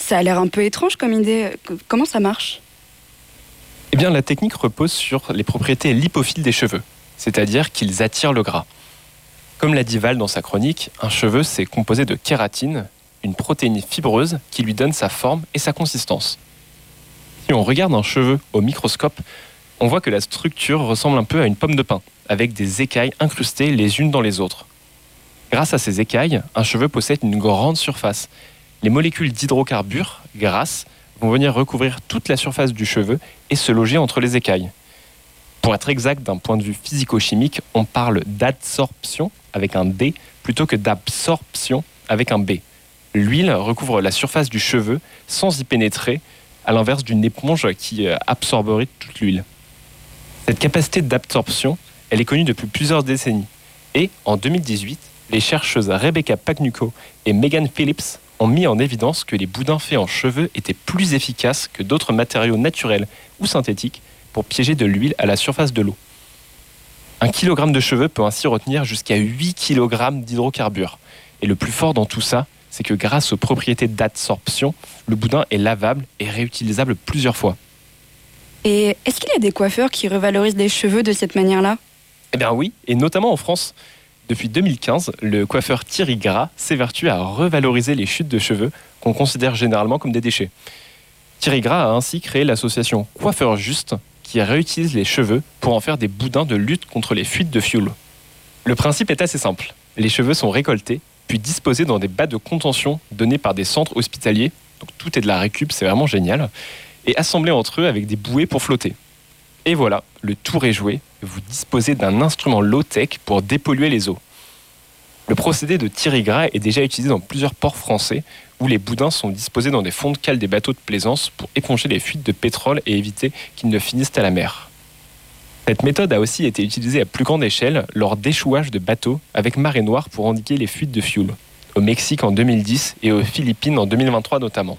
Ça a l'air un peu étrange comme idée. Comment ça marche ? Eh bien, la technique repose sur les propriétés lipophiles des cheveux, c'est-à-dire qu'ils attirent le gras. Comme l'a dit Val dans sa chronique, un cheveu, c'est composé de kératine, une protéine fibreuse qui lui donne sa forme et sa consistance. Si on regarde un cheveu au microscope, on voit que la structure ressemble un peu à une pomme de pin, avec des écailles incrustées les unes dans les autres. Grâce à ces écailles, un cheveu possède une grande surface. Les molécules d'hydrocarbures, grasses, vont venir recouvrir toute la surface du cheveu et se loger entre les écailles. Pour être exact d'un point de vue physico-chimique, on parle d'adsorption avec un D plutôt que d'absorption avec un B. L'huile recouvre la surface du cheveu sans y pénétrer, à l'inverse d'une éponge qui absorberait toute l'huile. Cette capacité d'absorption, elle est connue depuis plusieurs décennies. Et en 2018, les chercheuses Rebecca Pagnucco et Megan Phillips ont mis en évidence que les boudins faits en cheveux étaient plus efficaces que d'autres matériaux naturels ou synthétiques pour piéger de l'huile à la surface de l'eau. 1 kg de cheveux peut ainsi retenir jusqu'à 8 kg d'hydrocarbures. Et le plus fort dans tout ça, c'est que grâce aux propriétés d'adsorption, le boudin est lavable et réutilisable plusieurs fois. Et est-ce qu'il y a des coiffeurs qui revalorisent les cheveux de cette manière-là ? Eh bien oui, et notamment en France. Depuis 2015, le coiffeur Thierry Gras s'évertue à revaloriser les chutes de cheveux qu'on considère généralement comme des déchets. Thierry Gras a ainsi créé l'association Coiffeur Juste, qui réutilise les cheveux pour en faire des boudins de lutte contre les fuites de fioul. Le principe est assez simple. Les cheveux sont récoltés, puis disposés dans des bas de contention donnés par des centres hospitaliers. Donc tout est de la récup, c'est vraiment génial. Et assemblés entre eux avec des bouées pour flotter. Et voilà, le tour est joué. Vous disposez d'un instrument low-tech pour dépolluer les eaux. Le procédé de Thierry Gras est déjà utilisé dans plusieurs ports français où les boudins sont disposés dans des fonds de cale des bateaux de plaisance pour éponger les fuites de pétrole et éviter qu'ils ne finissent à la mer. Cette méthode a aussi été utilisée à plus grande échelle lors d'échouages de bateaux avec marée noire pour endiguer les fuites de fioul, au Mexique en 2010 et aux Philippines en 2023 notamment.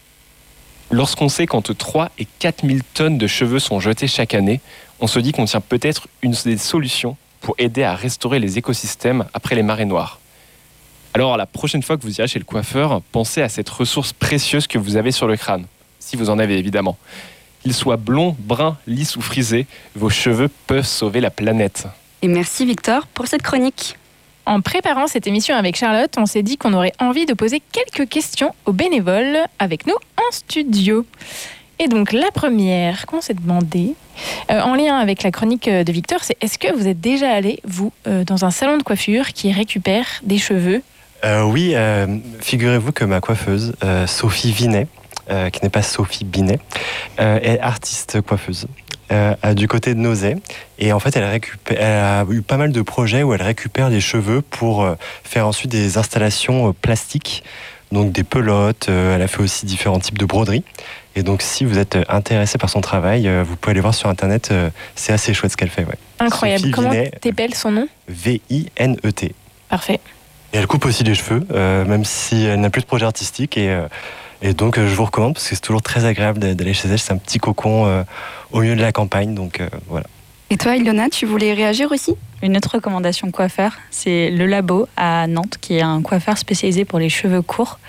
Lorsqu'on sait qu'entre 3 et 4 000 tonnes de cheveux sont jetés chaque année, on se dit qu'on tient peut-être une des solutions pour aider à restaurer les écosystèmes après les marées noires. Alors la prochaine fois que vous irez chez le coiffeur, pensez à cette ressource précieuse que vous avez sur le crâne, si vous en avez évidemment. Qu'ils soient blonds, bruns, lisses ou frisés, vos cheveux peuvent sauver la planète. Et merci Victor pour cette chronique. En préparant cette émission avec Charlotte, on s'est dit qu'on aurait envie de poser quelques questions aux bénévoles avec nous en studio. Et donc la première qu'on s'est demandé, en lien avec la chronique de Victor, c'est est-ce que vous êtes déjà allé, vous, dans un salon de coiffure qui récupère des cheveux ? Oui, figurez-vous que ma coiffeuse, Sophie Vinet, qui n'est pas Sophie Binet, est artiste coiffeuse. Du côté de Nozay. Et en fait, elle a eu pas mal de projets où elle récupère des cheveux pour faire ensuite des installations plastiques, donc des pelotes. Elle a fait aussi différents types de broderies. Et donc, si vous êtes intéressé par son travail, vous pouvez aller voir sur Internet. C'est assez chouette ce qu'elle fait. Ouais. Incroyable. Sophie Comment Vinet, t'épelles son nom ? Vinet. Parfait. Et elle coupe aussi les cheveux, même si elle n'a plus de projet artistique. Et donc, je vous recommande parce que c'est toujours très agréable d'aller chez elle. C'est un petit cocon au milieu de la campagne. Donc, voilà. Et toi, Ilona, tu voulais réagir aussi ? Une autre recommandation coiffeur, c'est Le Labo à Nantes, qui est un coiffeur spécialisé pour les cheveux courts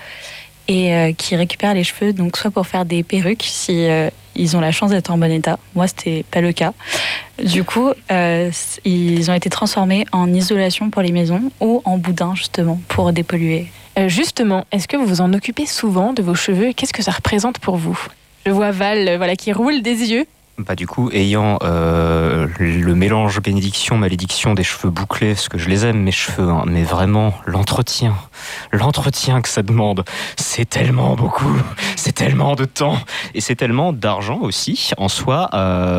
et qui récupère les cheveux, donc soit pour faire des perruques si ils ont la chance d'être en bon état. Moi, c'était pas le cas. Du coup, ils ont été transformés en isolation pour les maisons ou en boudin, justement, pour dépolluer. Justement, est-ce que vous vous en occupez souvent de vos cheveux et qu'est-ce que ça représente pour vous ? Je vois Val qui roule des yeux. Du coup, ayant le mélange bénédiction-malédiction des cheveux bouclés, parce que je les aime, mes cheveux, hein, mais vraiment, l'entretien que ça demande, c'est tellement beaucoup, c'est tellement de temps, et c'est tellement d'argent aussi, en soi,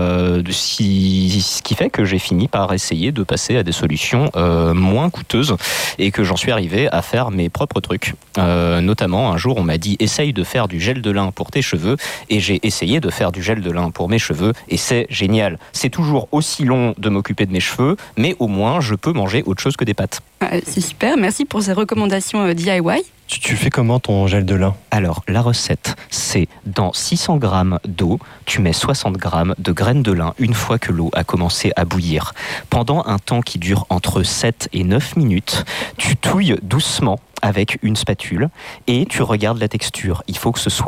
ce qui fait que j'ai fini par essayer de passer à des solutions moins coûteuses, et que j'en suis arrivé à faire mes propres trucs. Notamment, un jour, on m'a dit, essaye de faire du gel de lin pour tes cheveux, et j'ai essayé de faire du gel de lin pour mes cheveux, et c'est génial. C'est toujours aussi long de m'occuper de mes cheveux, mais au moins je peux manger autre chose que des pâtes. C'est super, merci pour ces recommandations DIY. Tu fais comment ton gel de lin ? Alors, la recette, c'est dans 600 grammes d'eau, tu mets 60 grammes de graines de lin une fois que l'eau a commencé à bouillir. Pendant un temps qui dure entre 7 et 9 minutes, tu touilles doucement avec une spatule et tu regardes la texture. Il faut que ce soit